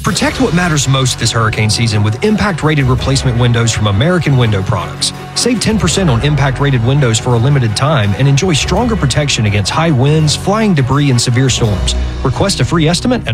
Protect what matters most this hurricane season with impact-rated replacement windows from American Window Products. Save 10% on impact-rated windows for a limited time and enjoy stronger protection against high winds, flying debris, and severe storms. Request a free estimate at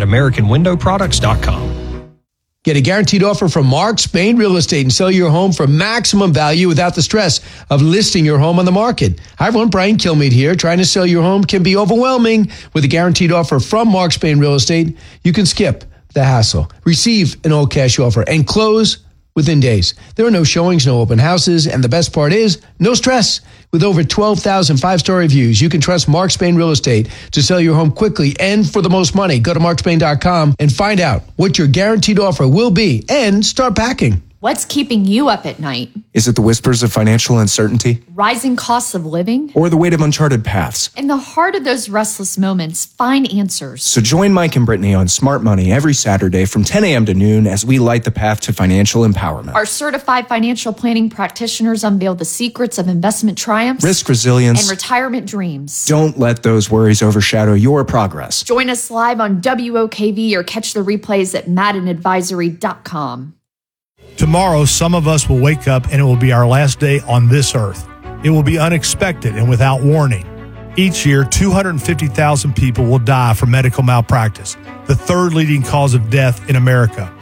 AmericanWindowProducts.com. Get a guaranteed offer from Mark Spain Real Estate and sell your home for maximum value without the stress of listing your home on the market. Hi everyone, Brian Kilmeade here. Trying to sell your home can be overwhelming. With a guaranteed offer from Mark Spain Real Estate, you can skip the hassle, receive an all cash offer, and close within days. There are no showings, no open houses, and the best part is no stress. With over 12,000 five-star reviews, you can trust Mark Spain Real Estate to sell your home quickly and for the most money. Go to markspain.com and find out what your guaranteed offer will be and start packing. What's keeping you up at night? Is it the whispers of financial uncertainty? Rising costs of living? Or the weight of uncharted paths? In the heart of those restless moments, find answers. So join Mike and Brittany on Smart Money every Saturday from 10 a.m. to noon as we light the path to financial empowerment. Our certified financial planning practitioners unveil the secrets of investment triumphs, risk resilience, and retirement dreams. Don't let those worries overshadow your progress. Join us live on WOKV or catch the replays at MaddenAdvisory.com. Tomorrow, some of us will wake up and it will be our last day on this earth. It will be unexpected and without warning. Each year, 250,000 people will die from medical malpractice, the third leading cause of death in America.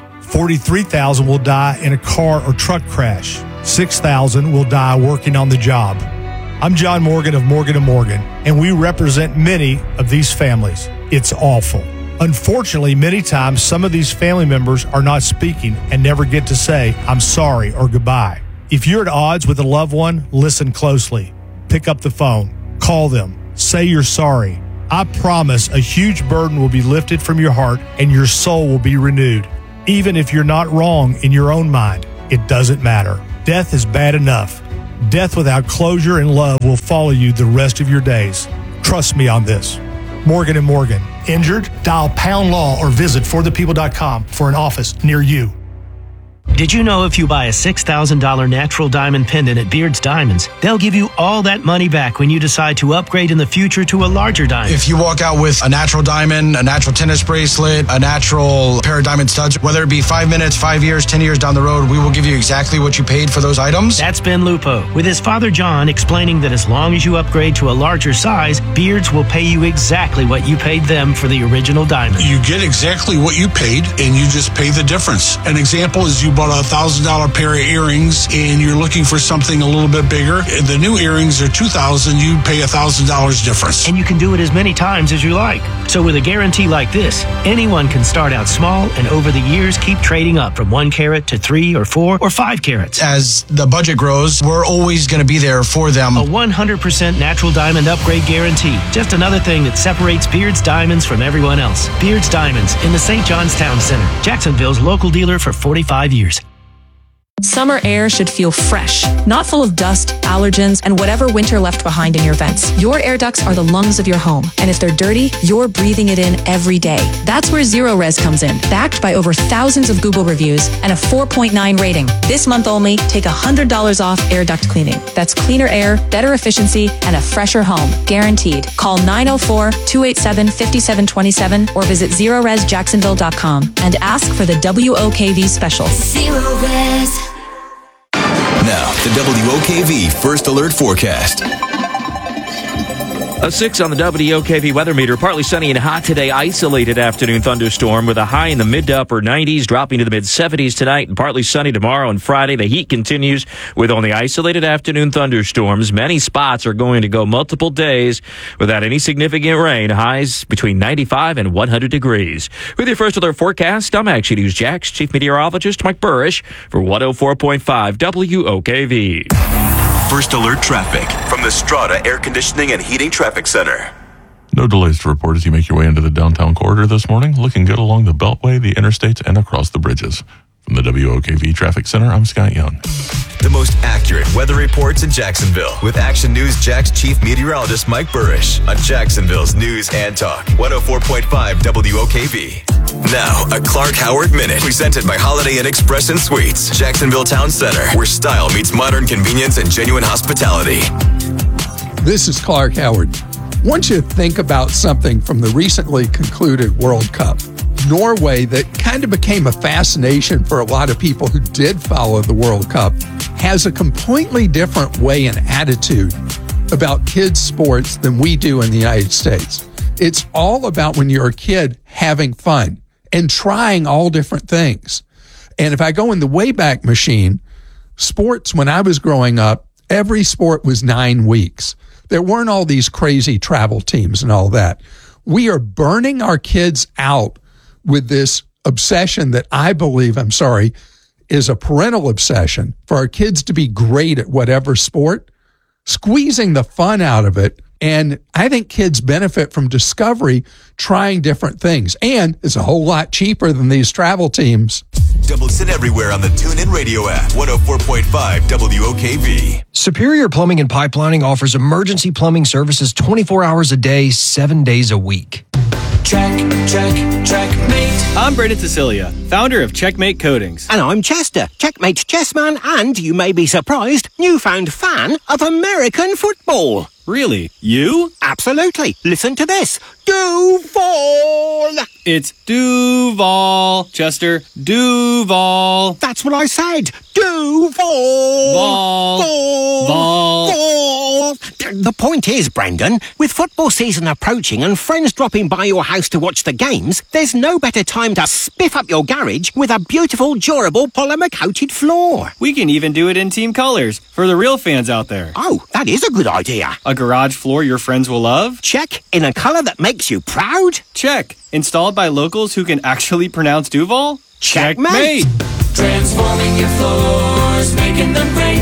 43,000 will die in a car or truck crash. 6,000 will die working on the job. I'm John Morgan of Morgan & Morgan, and we represent many of these families. It's awful. Unfortunately, many times, some of these family members are not speaking and never get to say, I'm sorry or goodbye. If you're at odds with a loved one, listen closely. Pick up the phone. Call them. Say you're sorry. I promise a huge burden will be lifted from your heart and your soul will be renewed. Even if you're not wrong in your own mind, it doesn't matter. Death is bad enough. Death without closure and love will follow you the rest of your days. Trust me on this. Morgan & Morgan. Injured? Dial Pound Law or visit forthepeople.com for an office near you. Did you know if you buy a $6,000 natural diamond pendant at Beard's Diamonds, they'll give you all that money back when you decide to upgrade in the future to a larger diamond? If you walk out with a natural diamond, a natural tennis bracelet, a natural pair of diamond studs, whether it be 5 minutes, 5 years, 10 years down the road, we will give you exactly what you paid for those items. That's Ben Lupo, with his father John explaining that as long as you upgrade to a larger size, Beard's will pay you exactly what you paid them for the original diamond. You get exactly what you paid, and you just pay the difference. An example is you bought a $1,000 pair of earrings and you're looking for something a little bit bigger. The new earrings are $2,000. You pay $1,000 difference. And you can do it as many times as you like. So with a guarantee like this, anyone can start out small and over the years keep trading up from 1 carat to 3 or 4 or 5 carats. As the budget grows, we're always going to be there for them. A 100% natural diamond upgrade guarantee. Just another thing that separates Beard's Diamonds from everyone else. Beard's Diamonds in the St. John's Town Center. Jacksonville's local dealer for 45 years. Summer air should feel fresh, not full of dust, allergens, and whatever winter left behind in your vents. Your air ducts are the lungs of your home, and if they're dirty, you're breathing it in every day. That's where ZeroRez comes in, backed by over thousands of Google reviews and a 4.9 rating. This month only, take $100 off air duct cleaning. That's cleaner air, better efficiency, and a fresher home, guaranteed. Call 904-287-5727 or visit ZeroRezJacksonville.com and ask for the WOKV special. ZeroRez. Now, the WOKV First Alert Forecast. A 6 on the WOKV weather meter. Partly sunny and hot today. Isolated afternoon thunderstorm with a high in the mid to upper 90s, dropping to the mid 70s tonight, and partly sunny tomorrow and Friday. The heat continues with only isolated afternoon thunderstorms. Many spots are going to go multiple days without any significant rain. Highs between 95 and 100 degrees. With your First Alert Forecast, I'm Action News Jax Chief Meteorologist Mike Burrish for 104.5 WOKV. First Alert Traffic from the Strata Air Conditioning and Heating Traffic Center. No delays to report as you make your way into the downtown corridor this morning. Looking good along the Beltway, the interstates, and across the bridges. From the WOKV Traffic Center, I'm Scott Young. The most accurate weather reports in Jacksonville with Action News Jax Chief Meteorologist Mike Burrish on Jacksonville's News and Talk 104.5 WOKV. Now, a Clark Howard Minute, presented by Holiday Inn Express and Suites, Jacksonville Town Center, where style meets modern convenience and genuine hospitality. This is Clark Howard. Once you think about something from the recently concluded World Cup, Norway that kind of became a fascination for a lot of people who did follow the World Cup, has a completely different way and attitude about kids' sports than we do in the United States. It's all about, when you're a kid, having fun and trying all different things. And if I go in the Wayback Machine, sports, when I was growing up, every sport was 9 weeks. There weren't all these crazy travel teams and all that. We are burning our kids out with this obsession that I believe, is a parental obsession for our kids to be great at whatever sport, squeezing the fun out of it. And I think kids benefit from discovery, trying different things. And it's a whole lot cheaper than these travel teams. Double Sit everywhere on the TuneIn Radio app. 104.5 WOKV. Superior Plumbing and Pipelining offers emergency plumbing services 24 hours a day, 7 days a week. Checkmate. I'm Brendan Cecilia, founder of Checkmate Coatings. And I'm Chester, Checkmate's chessman and, you may be surprised, newfound fan of American football. Really? You? Absolutely. Listen to this. Duval! It's Duval, Chester. Duval. That's what I said. Duval! Val. The point is, Brendan, with football season approaching and friends dropping by your house to watch the games, there's no better time to spiff up your garage with a beautiful, durable, polymer-coated floor. We can even do it in team colors for the real fans out there. Oh, that is a good idea. A garage floor your friends will love? Check. In a color that makes you proud? Check. Installed by locals who can actually pronounce Duval? Checkmate. Transforming your floors, making them great.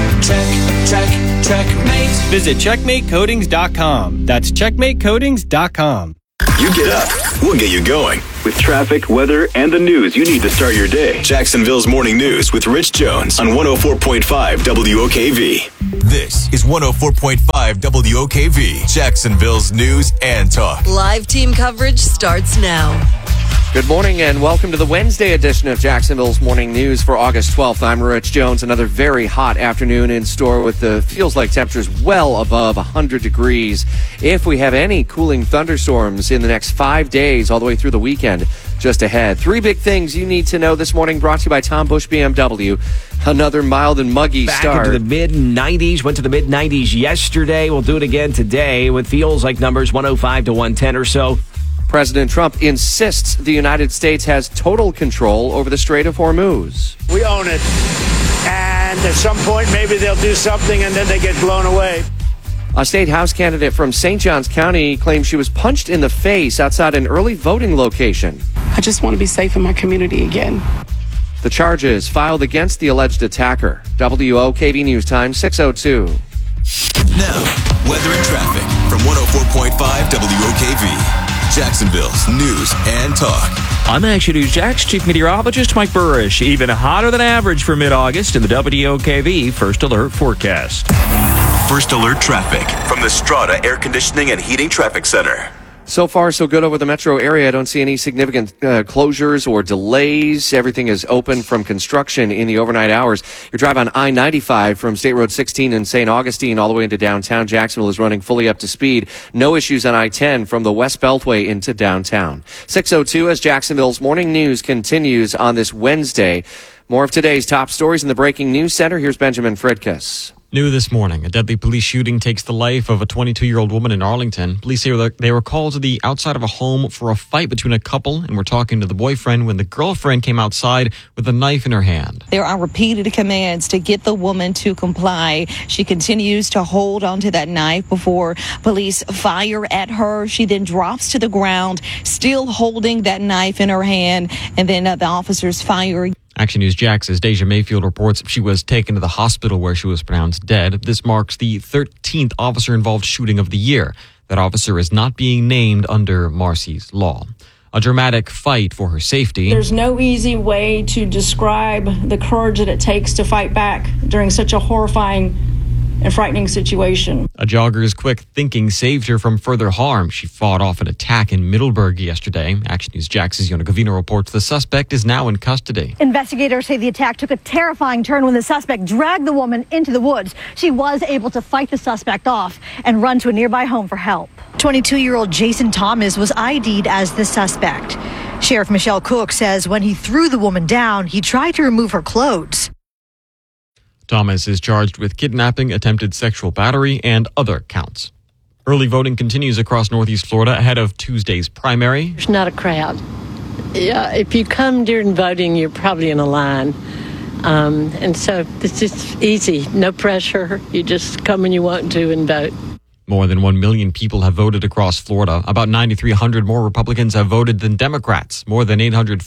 Checkmate. Visit checkmatecoatings.com. That's checkmatecoatings.com. You get up, we'll get you going. With traffic, weather, and the news you need to start your day. Jacksonville's Morning News with Rich Jones on 104.5 WOKV. This is 104.5 WOKV, Jacksonville's news and talk. Live team coverage starts now. Good morning and welcome to the Wednesday edition of Jacksonville's Morning News for August 12th. I'm Rich Jones. Another very hot afternoon in store with the feels like temperatures well above 100 degrees. If we have any cooling thunderstorms in the next 5 days all the way through the weekend just ahead. 3 big things you need to know this morning, brought to you by Tom Busch BMW. Another mild and muggy start. Back into the mid-90s. Went to the mid-90s yesterday. We'll do it again today with feels like numbers 105 to 110 or so. President Trump insists the United States has total control over the Strait of Hormuz. We own it. And at some point, maybe they'll do something and then they get blown away. A state house candidate from St. Johns County claims she was punched in the face outside an early voting location. I just want to be safe in my community again. The charges filed against the alleged attacker. WOKV News Time, 6:02. Now, weather and traffic from 104.5 WOKV. Jacksonville's news and talk. I'm Action News Jack's chief meteorologist, Mike Burrish. Even hotter than average for mid-August in the WOKV First Alert forecast. First Alert traffic from the Strata Air Conditioning and Heating Traffic Center. So far, so good over the metro area. I don't see any significant closures or delays. Everything is open from construction in the overnight hours. Your drive on I-95 from State Road 16 in St. Augustine all the way into downtown Jacksonville is running fully up to speed. No issues on I-10 from the West Beltway into downtown. 6:02 as Jacksonville's Morning News continues on this Wednesday. More of today's top stories in the Breaking News Center. Here's Benjamin Fridkes. New this morning, a deadly police shooting takes the life of a 22-year-old woman in Arlington. Police say they were called to the outside of a home for a fight between a couple and were talking to the boyfriend when the girlfriend came outside with a knife in her hand. There are repeated commands to get the woman to comply. She continues to hold onto that knife before police fire at her. She then drops to the ground, still holding that knife in her hand, and then the officers fire. Action News Jax, as Deja Mayfield reports, she was taken to the hospital where she was pronounced dead. This marks the 13th officer-involved shooting of the year. That officer is not being named under Marcy's law. A dramatic fight for her safety. There's no easy way to describe the courage that it takes to fight back during such a horrifying and frightening situation. A jogger's quick thinking saved her from further harm. She fought off an attack in Middleburg yesterday. Action News Jax's Yona Gavino reports the suspect is now in custody. Investigators say the attack took a terrifying turn when the suspect dragged the woman into the woods. She was able to fight the suspect off and run to a nearby home for help. 22-year-old Jason Thomas was ID'd as the suspect. Sheriff Michelle Cook says when he threw the woman down, he tried to remove her clothes. Thomas is charged with kidnapping, attempted sexual battery, and other counts. Early voting continues across Northeast Florida ahead of Tuesday's primary. There's not a crowd. Yeah, if you come during voting, you're probably in a line. And so it's just easy, no pressure. You just come when you want to and vote. More than 1 million people have voted across Florida. About 9,300 more Republicans have voted than Democrats. More than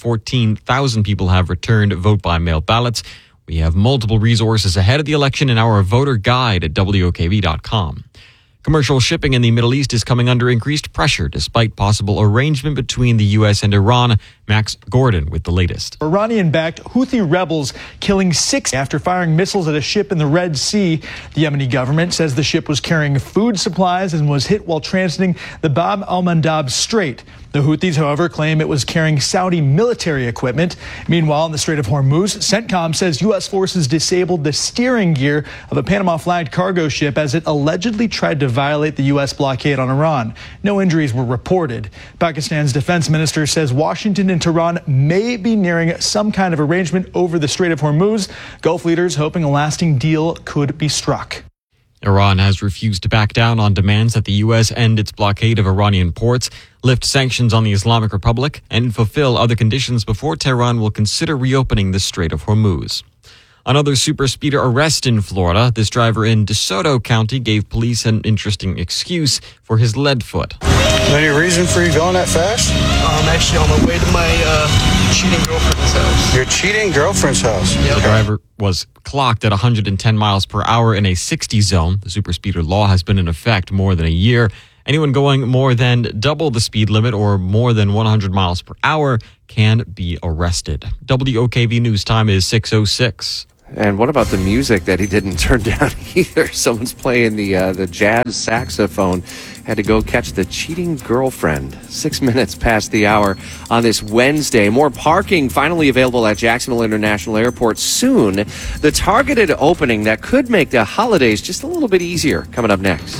814,000 people have returned vote-by-mail ballots. We have multiple resources ahead of the election in our voter guide at WOKV.com. Commercial shipping in the Middle East is coming under increased pressure despite possible arrangement between the U.S. and Iran. Max Gordon with the latest. Iranian-backed Houthi rebels killing 6 after firing missiles at a ship in the Red Sea. The Yemeni government says the ship was carrying food supplies and was hit while transiting the Bab al-Mandab Strait. The Houthis, however, claim it was carrying Saudi military equipment. Meanwhile, in the Strait of Hormuz, CENTCOM says U.S. forces disabled the steering gear of a Panama-flagged cargo ship as it allegedly tried to violate the U.S. blockade on Iran. No injuries were reported. Pakistan's defense minister says Washington and Tehran may be nearing some kind of arrangement over the Strait of Hormuz. Gulf leaders hoping a lasting deal could be struck. Iran has refused to back down on demands that the U.S. end its blockade of Iranian ports, lift sanctions on the Islamic Republic, and fulfill other conditions before Tehran will consider reopening the Strait of Hormuz. Another super speeder arrest in Florida. This driver in DeSoto County gave police an interesting excuse for his lead foot. Any reason for you going that fast? I'm actually on my way to my cheating girlfriend's house. Your cheating girlfriend's house? The driver was clocked at 110 miles per hour in a 60 zone. The super speeder law has been in effect more than a year. Anyone going more than double the speed limit or more than 100 miles per hour can be arrested. WOKV News Time is 6:06. And what about the music that he didn't turn down either? Someone's playing the jazz saxophone. Had to go catch the cheating girlfriend. 6 minutes past the hour on this Wednesday. More parking finally available at Jacksonville International Airport soon. The targeted opening that could make the holidays just a little bit easier. Coming up next.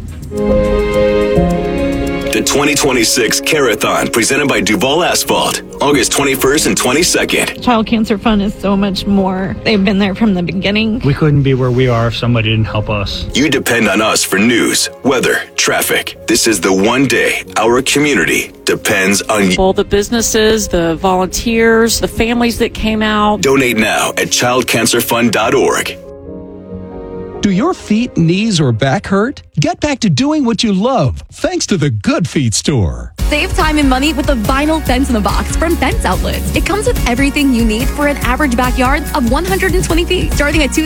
The 2026 Carathon, presented by Duval Asphalt, August 21st and 22nd. Child Cancer Fund is so much more. They've been there from the beginning. We couldn't be where we are if somebody didn't help us. You depend on us for news, weather, traffic. This is the one day our community depends on you. All the businesses, the volunteers, the families that came out. Donate now at childcancerfund.org. Do your feet, knees, or back hurt? Get back to doing what you love thanks to the Good Feet store. Save time and money with the vinyl fence in the box from Fence Outlets. It comes with everything you need for an average backyard of 120 feet, starting at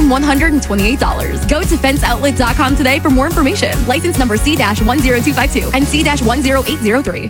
$2,128. Go to fenceoutlet.com today for more information. License number C-10252 and C-10803.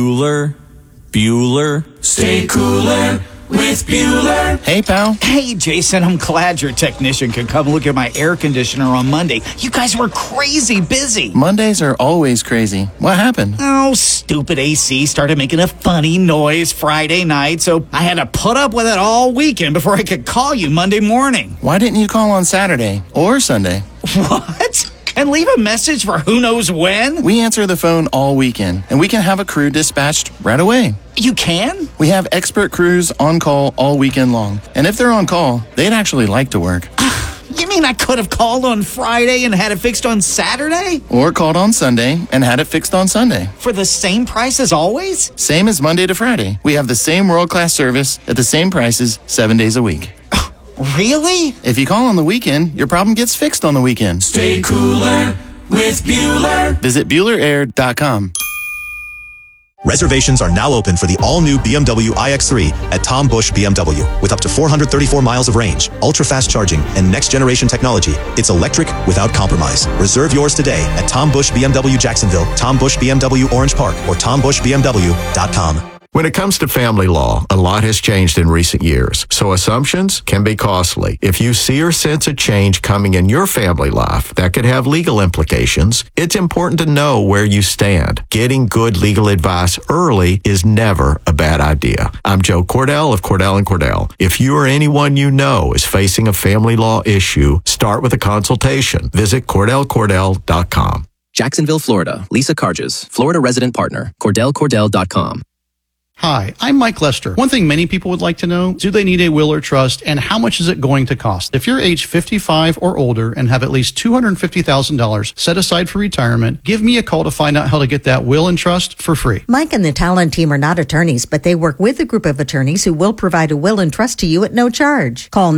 Bueller. Stay cooler with Bueller. Hey, pal. Hey, Jason, I'm glad your technician could come look at my air conditioner on Monday. You guys were crazy busy. Mondays are always crazy. What happened? Oh, stupid AC started making a funny noise Friday night, so I had to put up with it all weekend before I could call you Monday morning. Why didn't you call on Saturday or Sunday? What? And leave a message for who knows when? We answer the phone all weekend, and we can have a crew dispatched right away. You can? We have expert crews on call all weekend long. And if they're on call, they'd actually like to work. You mean I could have called on Friday and had it fixed on Saturday? Or called on Sunday and had it fixed on Sunday. For the same price as always? Same as Monday to Friday. We have the same world-class service at the same prices 7 days a week. Really? If you call on the weekend, your problem gets fixed on the weekend. Stay cooler with Bueller. Visit BuellerAir.com. Reservations are now open for the all-new BMW iX3 at Tom Busch BMW. With up to 434 miles of range, ultra-fast charging, and next-generation technology, it's electric without compromise. Reserve yours today at Tom Busch BMW Jacksonville, Tom Busch BMW Orange Park, or TomBuschBMW.com. When it comes to family law, a lot has changed in recent years, so assumptions can be costly. If you see or sense a change coming in your family life that could have legal implications, it's important to know where you stand. Getting good legal advice early is never a bad idea. I'm Joe Cordell of Cordell & Cordell. If you or anyone you know is facing a family law issue, start with a consultation. Visit CordellCordell.com. Jacksonville, Florida. Lisa Carges, Florida resident partner. CordellCordell.com. Hi, I'm Mike Lester. One thing many people would like to know, do they need a will or trust, and how much is it going to cost? If you're age 55 or older and have at least $250,000 set aside for retirement, give me a call to find out how to get that will and trust for free. Mike and the Talon team are not attorneys, but they work with a group of attorneys who will provide a will and trust to you at no charge. Call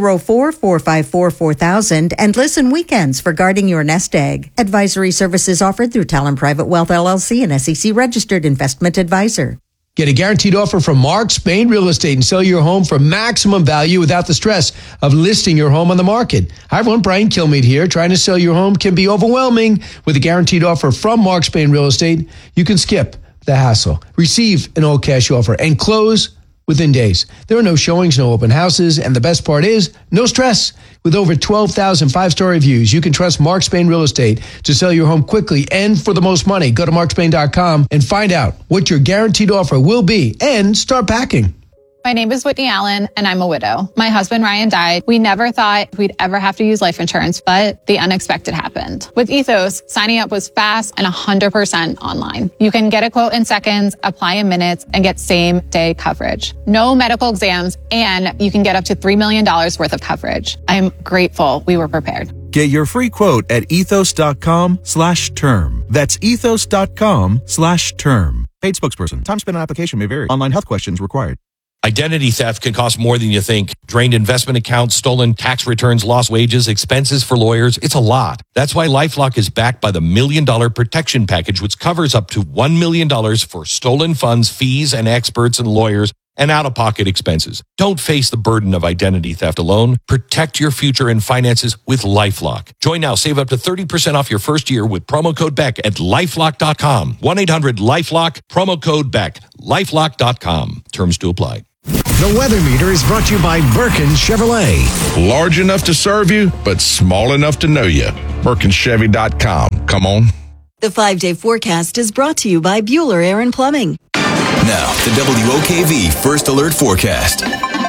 904-454-4000 and listen weekends for guarding your nest egg. Advisory services offered through Talon Private Wealth LLC, an SEC registered investment advisor. Get a guaranteed offer from Mark Spain Real Estate and sell your home for maximum value without the stress of listing your home on the market. Hi everyone, Brian Kilmeade here. Trying to sell your home can be overwhelming. With a guaranteed offer from Mark Spain Real Estate, you can skip the hassle, receive an all cash offer, and close within days. There are no showings, no open houses, and the best part is no stress. With over 12,000 five-star reviews, you can trust Mark Spain Real Estate to sell your home quickly and for the most money. Go to markspain.com and find out what your guaranteed offer will be and start packing. My name is Whitney Allen, and I'm a widow. My husband, Ryan, died. We never thought we'd ever have to use life insurance, but the unexpected happened. With Ethos, signing up was fast and 100% online. You can get a quote in seconds, apply in minutes, and get same-day coverage. No medical exams, and you can get up to $3 million worth of coverage. I'm grateful we were prepared. Get your free quote at ethos.com/term. That's ethos.com/term. Paid spokesperson. Time spent on application may vary. Online health questions required. Identity theft can cost more than you think. Drained investment accounts, stolen tax returns, lost wages, expenses for lawyers. It's a lot. That's why LifeLock is backed by the $1 Million Protection Package, which covers up to $1 million for stolen funds, fees, and experts and lawyers, and out-of-pocket expenses. Don't face the burden of identity theft alone. Protect your future and finances with LifeLock. Join now. Save up to 30% off your first year with promo code BECK at LifeLock.com. 1-800-LifeLock, promo code BECK. LifeLock.com. Terms to apply. The weather meter is brought to you by Birkin Chevrolet. Large enough to serve you, but small enough to know you. BirkinChevy.com. Come on. The 5-day forecast is brought to you by Bueller Air & Plumbing. Now, the WOKV First Alert Forecast.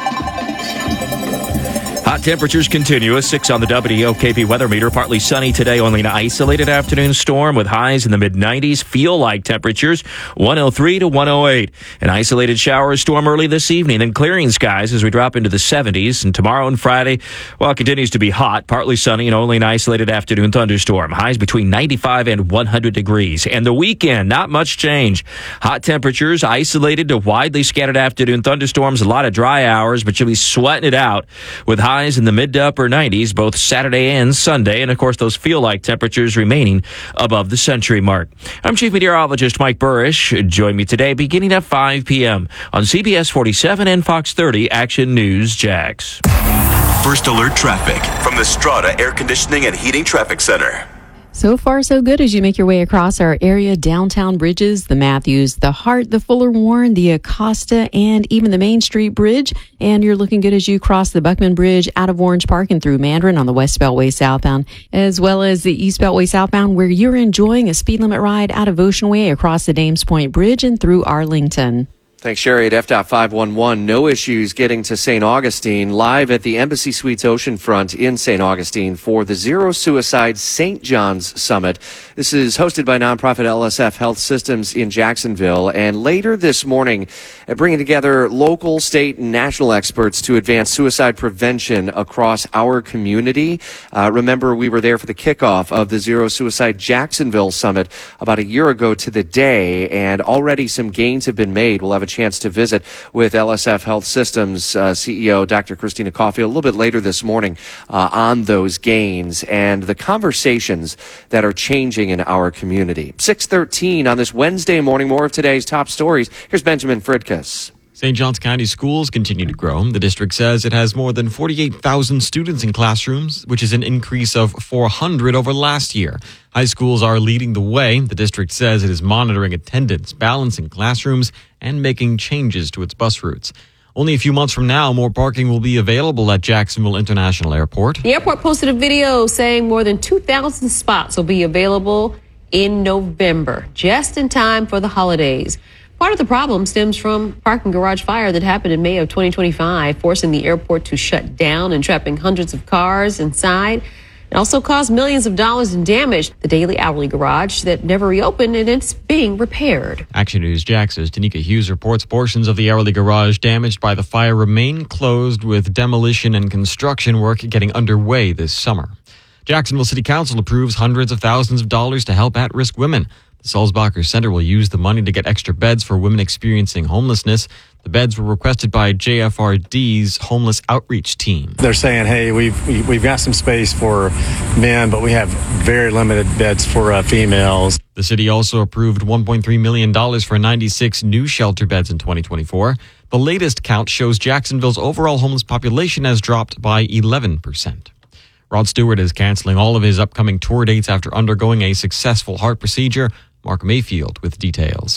Hot temperatures continue. A 6 on the WOKV weather meter. Partly sunny today, only an isolated afternoon storm with highs in the mid-90s. Feel-like temperatures 103 to 108. An isolated shower storm early this evening, then clearing skies as we drop into the 70s. And tomorrow and Friday, well, it continues to be hot, partly sunny, and only an isolated afternoon thunderstorm. Highs between 95 and 100 degrees. And the weekend, not much change. Hot temperatures, isolated to widely scattered afternoon thunderstorms, a lot of dry hours, but you'll be sweating it out with highs in the mid to upper 90s both Saturday and Sunday, and of course those feel-like temperatures remaining above the century mark. I'm Chief Meteorologist Mike Burrish. Join me today beginning at 5 p.m. on CBS 47 and Fox 30 Action News Jax. First Alert Traffic from the Strata Air Conditioning and Heating Traffic Center. So far, so good as you make your way across our area. Downtown bridges, the Matthews, the Hart, the Fuller Warren, the Acosta, and even the Main Street Bridge. And you're looking good as you cross the Buckman Bridge out of Orange Park and through Mandarin on the West Beltway southbound, as well as the East Beltway southbound, where you're enjoying a speed limit ride out of Ocean Way across the Dames Point Bridge and through Arlington. Thanks, Sherry. At FDOT 511, no issues getting to St. Augustine. Live at the Embassy Suites Oceanfront in St. Augustine for the Zero Suicide St. John's Summit. This is hosted by nonprofit LSF Health Systems in Jacksonville. And later this morning, bringing together local, state, and national experts to advance suicide prevention across our community. Remember, we were there for the kickoff of the Zero Suicide Jacksonville Summit about a year ago to the day, and already some gains have been made. We'll have a chance to visit with LSF Health Systems CEO Dr. Christina Caulfield a little bit later this morning on those gains and the conversations that are changing in our community. 6:13 on this Wednesday morning. More of today's top stories. Here's Benjamin Fridkus. St. Johns County schools continue to grow. The district says it has more than 48,000 students in classrooms, which is an increase of 400 over last year. High schools are leading the way. The district says it is monitoring attendance, balancing classrooms, and making changes to its bus routes. Only a few months from now, more parking will be available at Jacksonville International Airport. The airport posted a video saying more than 2,000 spots will be available in November, just in time for the holidays. Part of the problem stems from parking garage fire that happened in May of 2025, forcing the airport to shut down and trapping hundreds of cars inside. It also caused millions of dollars in damage. The daily hourly garage that never reopened, and it's being repaired. Action News Jax's Danica Hughes reports portions of the hourly garage damaged by the fire remain closed, with demolition and construction work getting underway this summer. Jacksonville City Council approves hundreds of thousands of dollars to help at-risk women. The Sulzbacher Center will use the money to get extra beds for women experiencing homelessness. The beds were requested by JFRD's homeless outreach team. They're saying, hey, we've got some space for men, but we have very limited beds for females. The city also approved $1.3 million for 96 new shelter beds in 2024. The latest count shows Jacksonville's overall homeless population has dropped by 11%. Rod Stewart is canceling all of his upcoming tour dates after undergoing a successful heart procedure. Mark Mayfield with details.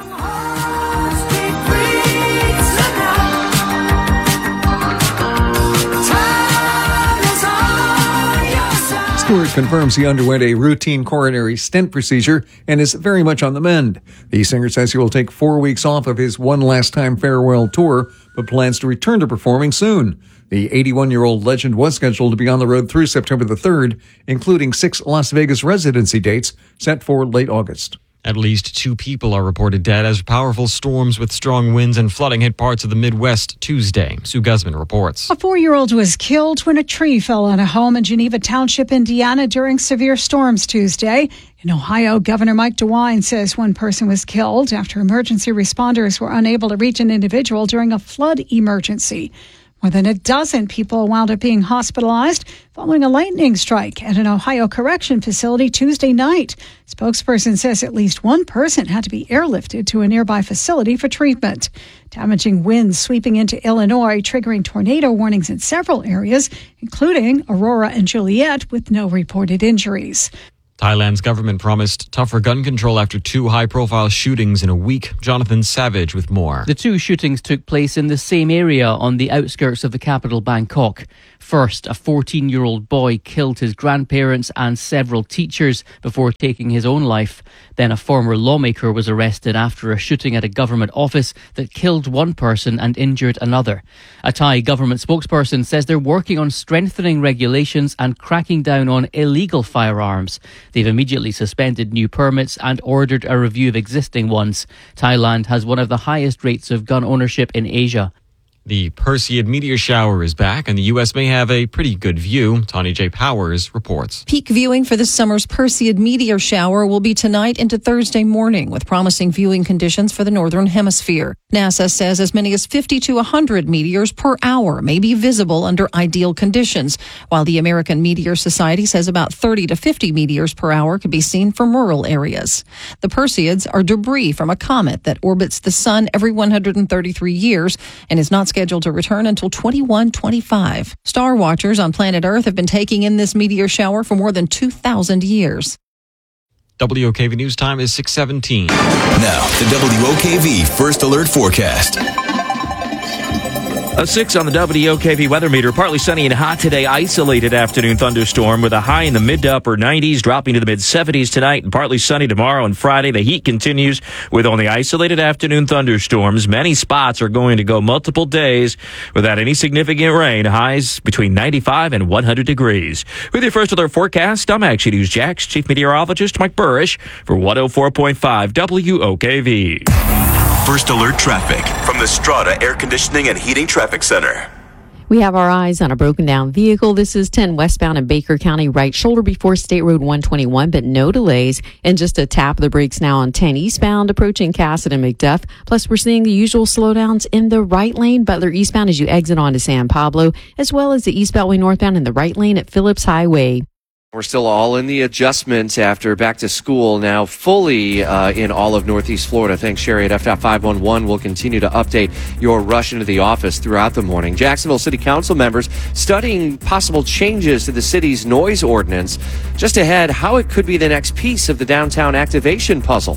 Stewart confirms he underwent a routine coronary stent procedure and is very much on the mend. The singer says he will take 4 weeks off of his one last time farewell tour, but plans to return to performing soon. The 81-year-old legend was scheduled to be on the road through September the 3rd, including 6 Las Vegas residency dates set for late August. At least 2 people are reported dead as powerful storms with strong winds and flooding hit parts of the Midwest Tuesday. Sue Guzman reports. A 4-year-old was killed when a tree fell on a home in Geneva Township, Indiana during severe storms Tuesday. In Ohio, Governor Mike DeWine says one person was killed after emergency responders were unable to reach an individual during a flood emergency. More than a dozen people wound up being hospitalized following a lightning strike at an Ohio correction facility Tuesday night. Spokesperson says at least one person had to be airlifted to a nearby facility for treatment. Damaging winds sweeping into Illinois, triggering tornado warnings in several areas, including Aurora and Joliet, with no reported injuries. Thailand's government promised tougher gun control after 2 high-profile shootings in a week. Jonathan Savage with more. The 2 shootings took place in the same area on the outskirts of the capital, Bangkok. First, a 14-year-old boy killed his grandparents and several teachers before taking his own life. Then a former lawmaker was arrested after a shooting at a government office that killed one person and injured another. A Thai government spokesperson says they're working on strengthening regulations and cracking down on illegal firearms. They've immediately suspended new permits and ordered a review of existing ones. Thailand has one of the highest rates of gun ownership in Asia. The Perseid meteor shower is back, and the U.S. may have a pretty good view. Tawny J. Powers reports. Peak viewing for this summer's Perseid meteor shower will be tonight into Thursday morning, with promising viewing conditions for the northern hemisphere. NASA says as many as 50 to 100 meteors per hour may be visible under ideal conditions, while the American Meteor Society says about 30 to 50 meteors per hour could be seen from rural areas. The Perseids are debris from a comet that orbits the sun every 133 years and is not scheduled to return until 2125. Star watchers on planet Earth have been taking in this meteor shower for more than 2,000 years. WOKV News Time is 6:17. Now, the WOKV First Alert Forecast. A 6 on the WOKV weather meter. Partly sunny and hot today. Isolated afternoon thunderstorm with a high in the mid to upper 90s, dropping to the mid 70s tonight, and partly sunny tomorrow and Friday. The heat continues with only isolated afternoon thunderstorms. Many spots are going to go multiple days without any significant rain. Highs between 95 and 100 degrees. With your First Alert Forecast, I'm Action News Jax Chief Meteorologist Mike Burrish for 104.5 WOKV. First Alert Traffic from the Strata Air Conditioning and Heating Traffic Center. We have our eyes on a broken down vehicle. This is 10 westbound in Baker County, right shoulder before State Road 121, but no delays. And just a tap of the brakes now on 10 eastbound approaching Cassett and McDuff. Plus, we're seeing the usual slowdowns in the right lane, Butler eastbound as you exit onto San Pablo, as well as the East Beltway northbound in the right lane at Phillips Highway. We're still all in the adjustments after back to school now fully in all of Northeast Florida. Thanks, Sherry at F.511. We'll continue to update your rush into the office throughout the morning. Jacksonville City Council members studying possible changes to the city's noise ordinance. Just ahead, how it could be the next piece of the downtown activation puzzle.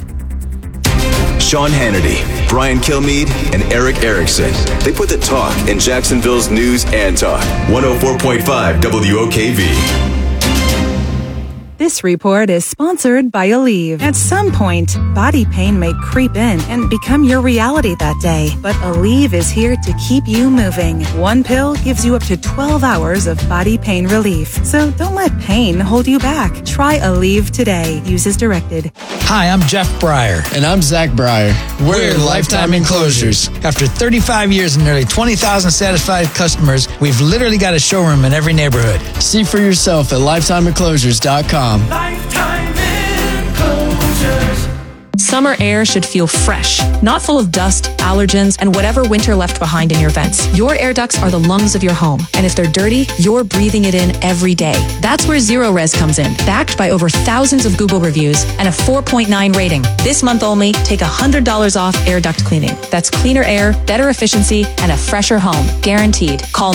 Sean Hannity, Brian Kilmeade, and Eric Erickson. They put the talk in Jacksonville's news and talk. 104.5 WOKV. This report is sponsored by Aleve. At some point, body pain may creep in and become your reality that day. But Aleve is here to keep you moving. One pill gives you up to 12 hours of body pain relief. So don't let pain hold you back. Try Aleve today. Use as directed. Hi, I'm Jeff Breyer. And I'm Zach Breyer. We're Lifetime Enclosures. After 35 years and nearly 20,000 satisfied customers, we've literally got a showroom in every neighborhood. See for yourself at lifetimeenclosures.com. Lifetime Enclosures. Summer air should feel fresh, not full of dust, allergens, and whatever winter left behind in your vents. Your air ducts are the lungs of your home, and if they're dirty, you're breathing it in every day. That's where Zerorez comes in, backed by over thousands of Google reviews and a 4.9 rating. This month only, take $100 off air duct cleaning. That's cleaner air, better efficiency, and a fresher home, guaranteed. Call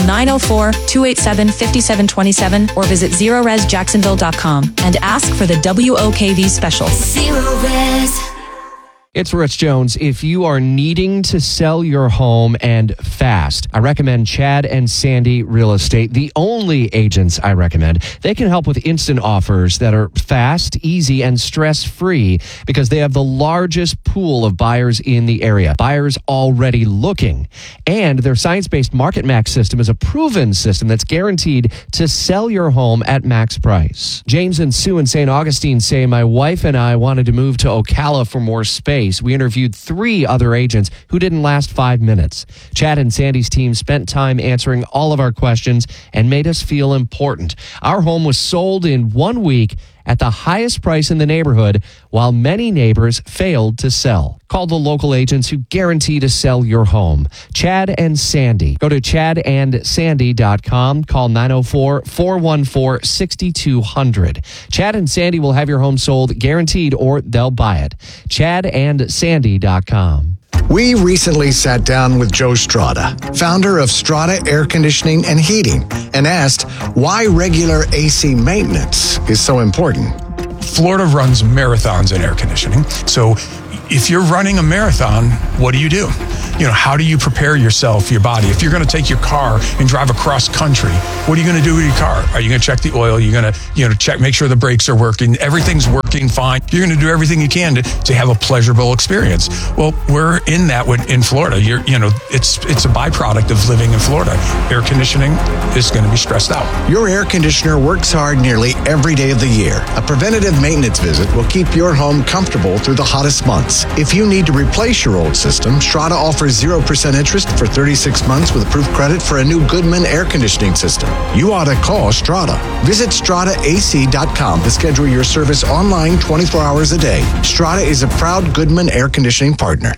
904-287-5727 or visit ZerorezJacksonville.com and ask for the WOKV special. Zerorez. It's Rich Jones. If you are needing to sell your home and fast, I recommend Chad and Sandy Real Estate, the only agents I recommend. They can help with instant offers that are fast, easy, and stress-free because they have the largest pool of buyers in the area. Buyers already looking. And their science-based Market Max system is a proven system that's guaranteed to sell your home at max price. James and Sue in St. Augustine say, my wife and I wanted to move to Ocala for more space. We interviewed 3 other agents who didn't last 5 minutes. Chad and Sandy's team spent time answering all of our questions and made us feel important. Our home was sold in 1 week at the highest price in the neighborhood, while many neighbors failed to sell. Call the local agents who guarantee to sell your home. Chad and Sandy. Go to chadandsandy.com. Call 904-414-6200. Chad and Sandy will have your home sold guaranteed or they'll buy it. chadandsandy.com. We recently sat down with Joe Strada, founder of Strada Air Conditioning and Heating, and asked why regular AC maintenance is so important. Florida runs marathons in air conditioning. So if you're running a marathon, what do? How do you prepare yourself, your body? If you're going to take your car and drive across country, what are you going to do with your car? Are you going to check the oil? You're going to, check, make sure the brakes are working. Everything's working fine. You're going to do everything you can to have a pleasurable experience. Well, we're in that in Florida. It's a byproduct of living in Florida. Air conditioning is going to be stressed out. Your air conditioner works hard nearly every day of the year. A preventative maintenance visit will keep your home comfortable through the hottest months. If you need to replace your old system, Strada offers 0% interest for 36 months with approved credit for a new Goodman air conditioning system. You ought to call Strada. Visit StradaAC.com to schedule your service online 24 hours a day. Strada is a proud Goodman air conditioning partner.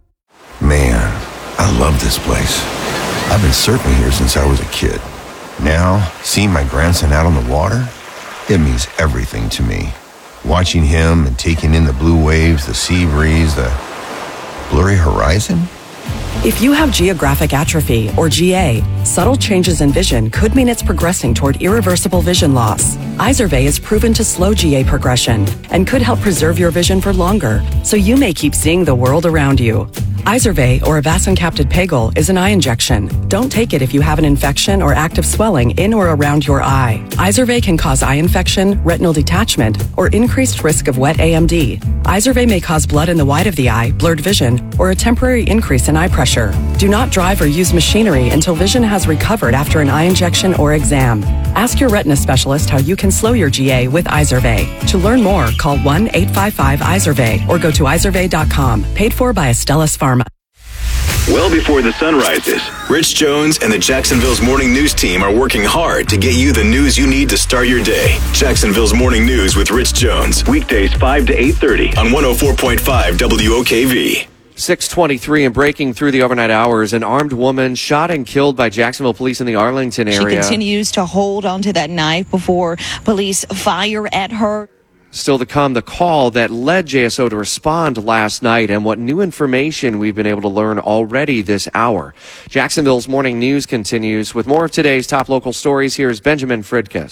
Man, I love this place. I've been surfing here since I was a kid. Now, seeing my grandson out on the water, it means everything to me. Watching him and taking in the blue waves, the sea breeze, the blurry horizon. If you have geographic atrophy, or GA, subtle changes in vision could mean it's progressing toward irreversible vision loss. Izervay is proven to slow GA progression and could help preserve your vision for longer, so you may keep seeing the world around you. Izervay, or avacincaptad pegol, is an eye injection. Don't take it if you have an infection or active swelling in or around your eye. Izervay can cause eye infection, retinal detachment, or increased risk of wet AMD. Izervay may cause blood in the white of the eye, blurred vision, or a temporary increase in eye pressure. Do not drive or use machinery until vision has recovered after an eye injection or exam. Ask your retina specialist how you can slow your GA with Izervay. To learn more, call 1-855-IZERVAY or go to izervay.com. Paid for by Astellas Pharma. Well before the sun rises, Rich Jones and the Jacksonville's Morning News team are working hard to get you the news you need to start your day. Jacksonville's Morning News with Rich Jones. Weekdays 5 to 8:30 on 104.5 WOKV. 6:23 and breaking through the overnight hours, an armed woman shot and killed by Jacksonville police in the Arlington area. She continues to hold onto that knife before police fire at her. Still to come, the call that led JSO to respond last night and what new information we've been able to learn already this hour. Jacksonville's Morning News continues with more of today's top local stories. Here's Benjamin Fridkes.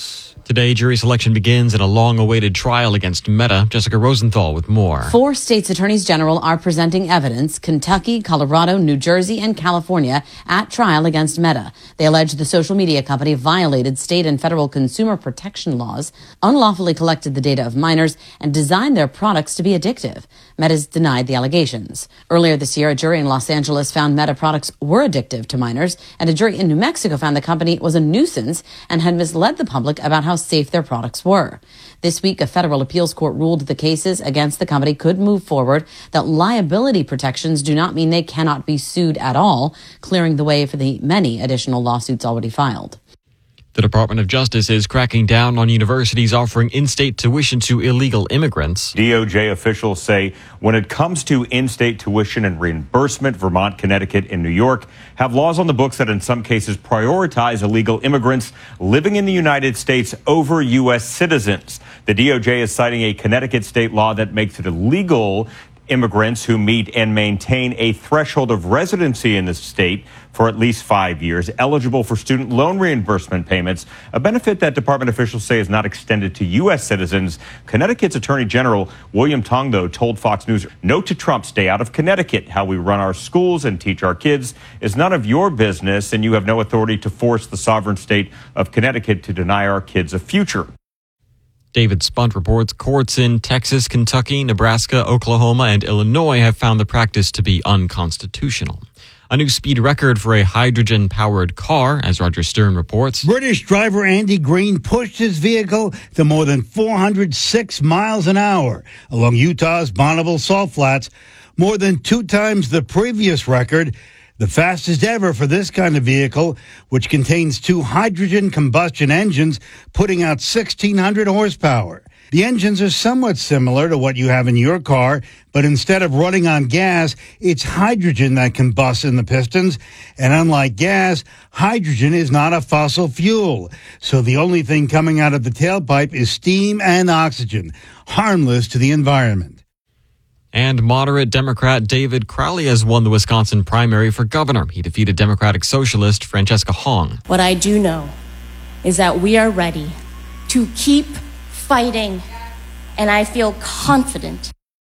Today, jury selection begins in a long-awaited trial against Meta. Jessica Rosenthal with more. 4 states' attorneys general are presenting evidence, Kentucky, Colorado, New Jersey, and California, at trial against Meta. They allege the social media company violated state and federal consumer protection laws, unlawfully collected the data of minors, and designed their products to be addictive. Meta's denied the allegations. Earlier this year, a jury in Los Angeles found Meta products were addictive to minors, and a jury in New Mexico found the company was a nuisance and had misled the public about how safe their products were. This week, a federal appeals court ruled the cases against the company could move forward, that liability protections do not mean they cannot be sued at all, clearing the way for the many additional lawsuits already filed. The Department of Justice is cracking down on universities offering in-state tuition to illegal immigrants. DOJ officials say when it comes to in-state tuition and reimbursement, Vermont, Connecticut, and New York have laws on the books that in some cases prioritize illegal immigrants living in the United States over U.S. citizens. The DOJ is citing a Connecticut state law that makes it illegal immigrants who meet and maintain a threshold of residency in the state for at least 5 years, eligible for student loan reimbursement payments, a benefit that department officials say is not extended to U.S. citizens. Connecticut's Attorney General William Tong, though, told Fox News, "Note to Trump, stay out of Connecticut. How we run our schools and teach our kids is none of your business, and you have no authority to force the sovereign state of Connecticut to deny our kids a future." David Spunt reports courts in Texas, Kentucky, Nebraska, Oklahoma, and Illinois have found the practice to be unconstitutional. A new speed record for a hydrogen-powered car, as Roger Stern reports. British driver Andy Green pushed his vehicle to more than 406 miles an hour along Utah's Bonneville Salt Flats, more than 2 times the previous record, the fastest ever for this kind of vehicle, which contains 2 hydrogen combustion engines, putting out 1,600 horsepower. The engines are somewhat similar to what you have in your car, but instead of running on gas, it's hydrogen that combusts in the pistons. And unlike gas, hydrogen is not a fossil fuel. So the only thing coming out of the tailpipe is steam and oxygen, harmless to the environment. And moderate Democrat David Crowley has won the Wisconsin primary for governor. He defeated Democratic Socialist Francesca Hong. What I do know is that we are ready to keep fighting, and I feel confident.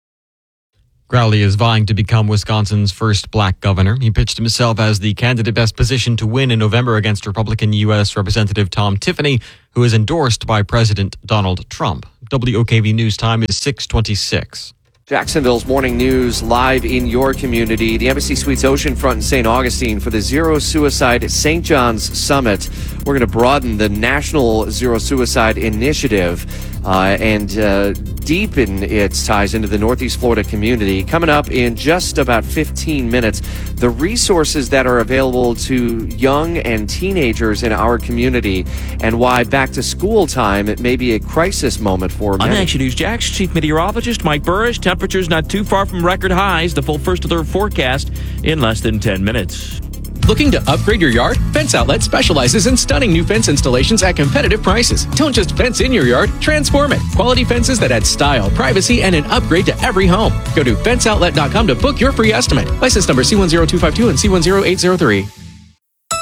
Crowley is vying to become Wisconsin's first black governor. He pitched himself as the candidate best positioned to win in November against Republican U.S. Representative Tom Tiffany, who is endorsed by President Donald Trump. WOKV News time is 6:26. Jacksonville's morning news live in your community. The Embassy Suites Oceanfront in St. Augustine for the Zero Suicide St. John's Summit. We're going to broaden the National Zero Suicide Initiative and deepen its ties into the Northeast Florida community. Coming up in just about 15 minutes, the resources that are available to young and teenagers in our community and why back to school time it may be a crisis moment for many. I'm Action News Jax Chief Meteorologist Mike Burrish. Temperatures not too far from record highs. The full first alert forecast in less than 10 minutes. Looking to upgrade your yard? Fence Outlet specializes in stunning new fence installations at competitive prices. Don't just fence in your yard, transform it. Quality fences that add style, privacy, and an upgrade to every home. Go to fenceoutlet.com to book your free estimate. License number C10252 and C10803.